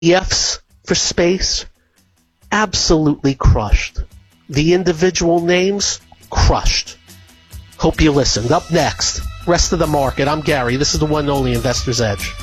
ETFs for space, absolutely crushed. The individual names, crushed. Hope you listened. Up next, rest of the market. I'm Gary. This is the one and only Investor's Edge.